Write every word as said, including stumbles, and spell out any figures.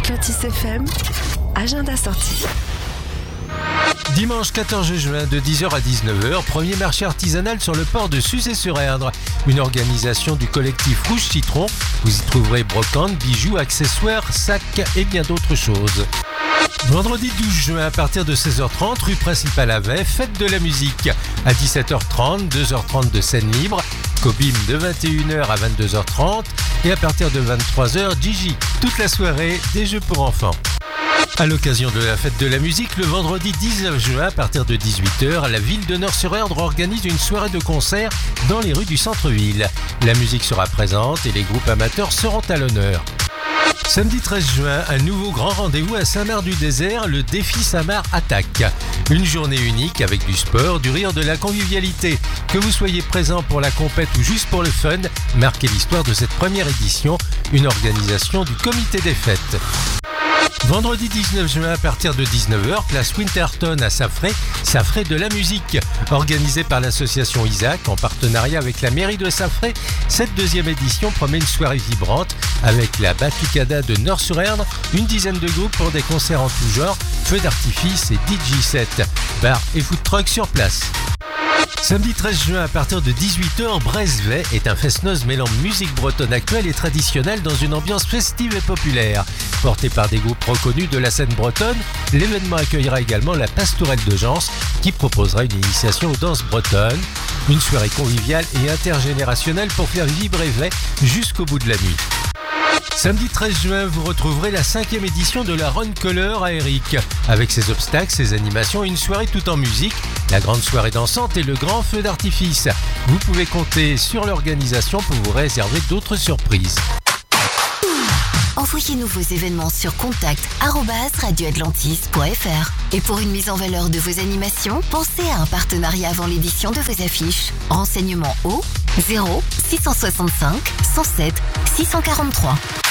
Atlantis F M, agenda sorti. Dimanche quatorze juin de dix heures à dix-neuf heures, premier marché artisanal sur le port de Suzé-sur-Erdre. Une organisation du collectif Rouge Citron. Vous y trouverez brocantes, bijoux, accessoires, sacs et bien d'autres choses. Vendredi douze juin à partir de seize heures trente, rue principale à Vey, fête de la musique. À dix-sept heures trente, deux heures trente de scène libre. Cobim de vingt et une heures à vingt-deux heures trente. Et à partir de vingt-trois heures, Gigi. Toute la soirée, des jeux pour enfants. À l'occasion de la fête de la musique, le vendredi dix-neuf juin à partir de dix-huit heures, la ville de Nord-sur-Erdre organise une soirée de concert dans les rues du centre-ville. La musique sera présente et les groupes amateurs seront à l'honneur. Samedi treize juin, un nouveau grand rendez-vous à Saint-Marc-du-Désert, le défi Saint-Marc Attaque. Une journée unique avec du sport, du rire, de la convivialité. Que vous soyez présent pour la compète ou juste pour le fun, marquez l'histoire de cette première édition, une organisation du comité des fêtes. Vendredi dix-neuf juin à partir de dix-neuf heures, place Winterton à Safré, Safré de la musique. Organisée par l'association Isaac en partenariat avec la mairie de Safré, cette deuxième édition promet une soirée vibrante avec la Batucada de Nord-sur-Erdre, une dizaine de groupes pour des concerts en tout genre, feux d'artifice et D J set, bar et food truck sur place. Samedi treize juin à partir de dix-huit heures, Brezvey est un fest-noz mêlant musique bretonne actuelle et traditionnelle dans une ambiance festive et populaire. Porté par des groupes reconnus de la scène bretonne, l'événement accueillera également la Pastourelle de Gens qui proposera une initiation aux danses bretonnes. Une soirée conviviale et intergénérationnelle pour faire vibrer Vey jusqu'au bout de la nuit. Samedi treize juin, vous retrouverez la cinquième édition de la Run Color à Eric. Avec ses obstacles, ses animations et une soirée tout en musique, la grande soirée dansante et le grand feu d'artifice. Vous pouvez compter sur l'organisation pour vous réserver d'autres surprises. Envoyez-nous vos événements sur contact arobase radio atlantis point f r. Et pour une mise en valeur de vos animations, pensez à un partenariat avant l'édition de vos affiches. Renseignements au zéro six cent soixante-cinq cent sept six cent quarante-trois.